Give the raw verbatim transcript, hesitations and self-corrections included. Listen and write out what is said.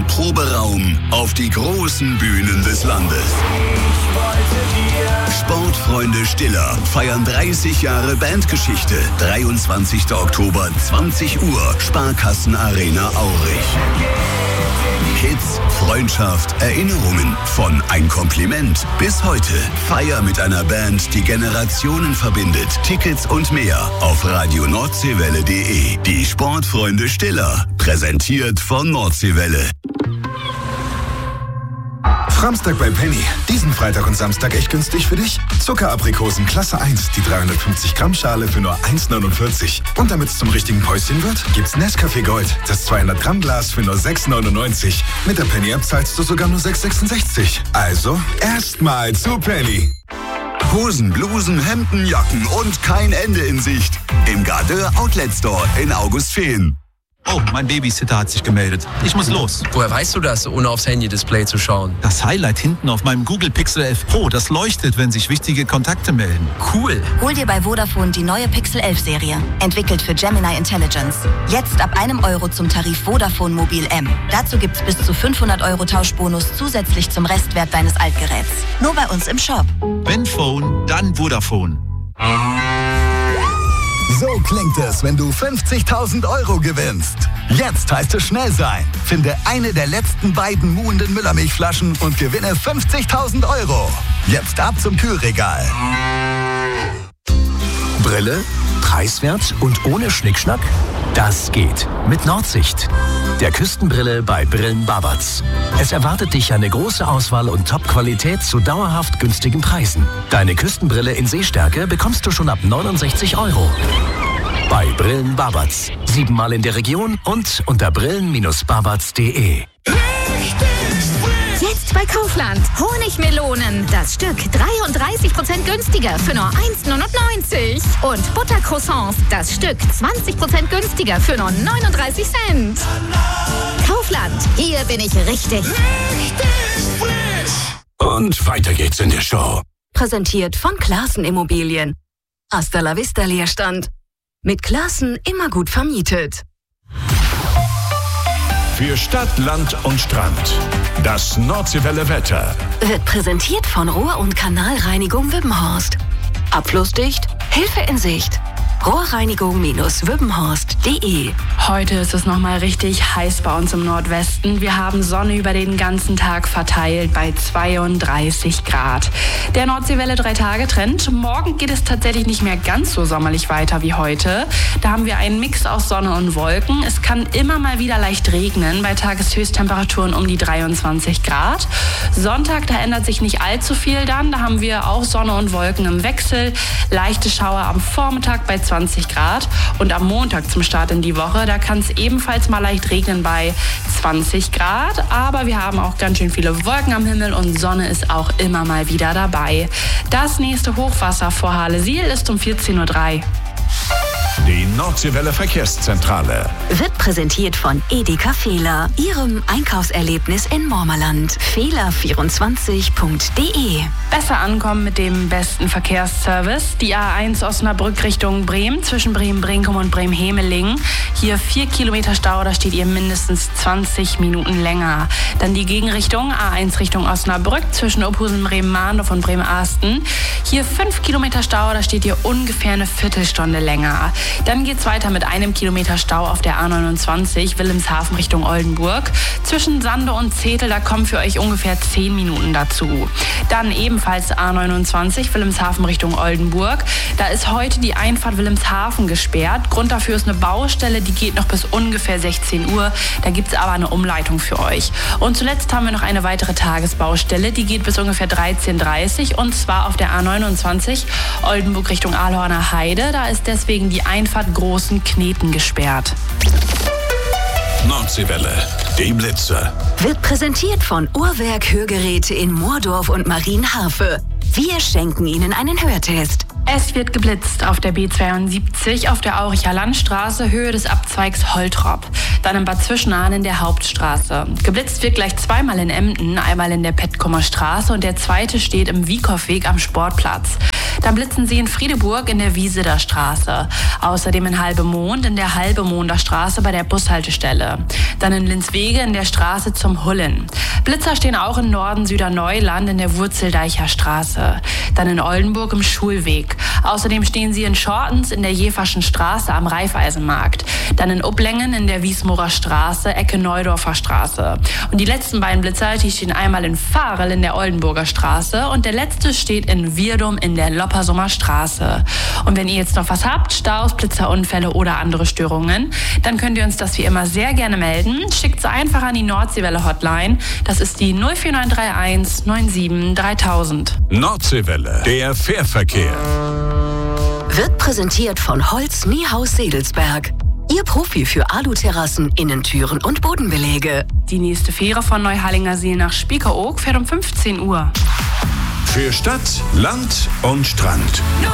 Proberaum auf die großen Bühnen des Landes. Sportfreunde Stiller feiern dreißig Jahre Bandgeschichte. dreiundzwanzigster Oktober, zwanzig Uhr, Sparkassenarena Aurich. Hits, Freundschaft, Erinnerungen. Von Ein Kompliment bis heute. Feier mit einer Band, die Generationen verbindet. Tickets und mehr auf radio nordseewelle punkt de. Die Sportfreunde Stiller. Präsentiert von Nordseewelle. Framstag bei Penny. Diesen Freitag und Samstag echt günstig für dich. Zuckeraprikosen Klasse eins, die dreihundertfünfzig Gramm Schale für nur eins neunundvierzig. Und damit es zum richtigen Päuschen wird, gibt's Nescafé Gold, das zweihundert Gramm Glas für nur sechs neunundneunzig. Mit der Penny App zahlst du sogar nur sechs sechsundsechzig. Also erstmal zu Penny. Hosen, Blusen, Hemden, Jacken und kein Ende in Sicht. Im Gardeur Outlet Store in Augustfehn. Oh, mein Babysitter hat sich gemeldet. Ich muss los. Woher weißt du das, ohne aufs Handy-Display zu schauen? Das Highlight hinten auf meinem Google Pixel elf Pro, das leuchtet, wenn sich wichtige Kontakte melden. Cool. Hol dir bei Vodafone die neue Pixel elf Serie. Entwickelt für Gemini Intelligence. Jetzt ab einem Euro zum Tarif Vodafone Mobil M. Dazu gibt's bis zu fünfhundert Euro Tauschbonus zusätzlich zum Restwert deines Altgeräts. Nur bei uns im Shop. Wenn Phone, dann Vodafone. So klingt es, wenn du fünfzigtausend Euro gewinnst. Jetzt heißt es schnell sein. Finde eine der letzten beiden muhenden Müllermilchflaschen und gewinne fünfzigtausend Euro. Jetzt ab zum Kühlregal. Brille, preiswert und ohne Schnickschnack? Das geht mit Nordsicht. Der Küstenbrille bei Brillen Babatz. Es erwartet dich eine große Auswahl und Top-Qualität zu dauerhaft günstigen Preisen. Deine Küstenbrille in Sehstärke bekommst du schon ab neunundsechzig Euro. Bei Brillen Babatz. Siebenmal in der Region und unter brillen babatz punkt de. Jetzt bei Kaufland. Honigmelonen. Das Stück dreiunddreißig Prozent günstiger für nur eins neunundneunzig. Und Buttercroissants. Das Stück zwanzig Prozent günstiger für nur neununddreißig Cent. Kaufland. Hier bin ich richtig. Und weiter geht's in der Show. Präsentiert von Classen Immobilien. Hasta la vista Leerstand. Mit Classen immer gut vermietet. Für Stadt, Land und Strand. Das Nordseewelle Wetter. Wird präsentiert von Rohr- und Kanalreinigung Wippenhorst. Abflussdicht, Hilfe in Sicht. Rohrreinigung Wippenhorst punkt de. Heute ist es nochmal richtig heiß bei uns im Nordwesten. Wir haben Sonne über den ganzen Tag verteilt bei zweiunddreißig Grad. Der Nordseewelle drei-Tage-Trend. Morgen geht es tatsächlich nicht mehr ganz so sommerlich weiter wie heute. Da haben wir einen Mix aus Sonne und Wolken. Es kann immer mal wieder leicht regnen bei Tageshöchsttemperaturen um die dreiundzwanzig Grad. Sonntag, da ändert sich nicht allzu viel dann. Da haben wir auch Sonne und Wolken im Wechsel. Leichte Schauer am Vormittag bei zwanzig Grad. Und am Montag zum Start in die Woche, da kann es ebenfalls mal leicht regnen bei zwanzig Grad. Aber wir haben auch ganz schön viele Wolken am Himmel und Sonne ist auch immer mal wieder dabei. Das nächste Hochwasser vor Halesiel ist um vierzehn Uhr drei. Die Nordseewelle Verkehrszentrale. Wird präsentiert von Edeka Fehler, Ihrem Einkaufserlebnis in Mormerland. Fehler vierundzwanzig punkt de. Besser ankommen mit dem besten Verkehrsservice. Die A eins Osnabrück Richtung Bremen, zwischen Bremen-Brinkum und Bremen-Hemeling. Hier vier Kilometer Stau, da steht ihr mindestens zwanzig Minuten länger. Dann die Gegenrichtung, A eins Richtung Osnabrück, zwischen Oberhausen, Bremen-Mahndorf und Bremen-Arsten. Hier fünf Kilometer Stau, da steht ihr ungefähr eine Viertelstunde länger. Dann geht's weiter mit einem Kilometer Stau auf der A neunundzwanzig, Wilhelmshaven Richtung Oldenburg. Zwischen Sande und Zetel, da kommen für euch ungefähr zehn Minuten dazu. Dann ebenfalls A neunundzwanzig, Wilhelmshaven Richtung Oldenburg. Da ist heute die Einfahrt Wilhelmshaven gesperrt. Grund dafür ist eine Baustelle, die geht noch bis ungefähr sechzehn Uhr. Da gibt's aber eine Umleitung für euch. Und zuletzt haben wir noch eine weitere Tagesbaustelle, die geht bis ungefähr dreizehn Uhr dreißig und zwar auf der A neunundzwanzig, Oldenburg Richtung Aalhorner Heide. Da ist deswegen die Einfahrt Großen Kneten gesperrt. Nordseewelle, die Blitze. Wird präsentiert von Uhrwerk Hörgeräte in Moordorf und Marienharfe. Wir schenken Ihnen einen Hörtest. Es wird geblitzt auf der B zweiundsiebzig, auf der Auricher Landstraße, Höhe des Abzweigs Holtrop. Dann in Bad Zwischenahn in der Hauptstraße. Geblitzt wird gleich zweimal in Emden, einmal in der Petkumer Straße und der zweite steht im Wiekow-Weg am Sportplatz. Dann blitzen sie in Friedeburg in der Wieseler Straße. Außerdem in Halbemond in der Halbemonder Straße bei der Bushaltestelle. Dann in Linswege in der Straße zum Hullen. Blitzer stehen auch in Norden-Süderneuland in der Wurzeldeicher Straße. Dann in Oldenburg im Schulweg. Außerdem stehen sie in Schortens in der Jeverschen Straße am Raiffeisenmarkt. Dann in Uplengen in der Wiesmorer Straße, Ecke Neudorfer Straße. Und die letzten beiden Blitzer, die stehen einmal in Fahrel in der Oldenburger Straße und der letzte steht in Wirdum in der Loppersummer Straße. Und wenn ihr jetzt noch was habt, Staus, Blitzerunfälle oder andere Störungen, dann könnt ihr uns das wie immer sehr gerne melden. Schickt sie einfach an die Nordseewelle Hotline. Das ist die null vier neun drei eins neun sieben dreitausend. Nordseewelle, der Fährverkehr. Wird präsentiert von Holz Niehaus Sedelsberg. Ihr Profi für Aluterrassen, Innentüren und Bodenbelege. Die nächste Fähre von Neuhallinger See nach Spiekeroog fährt um fünfzehn Uhr. Für Stadt, Land und Strand.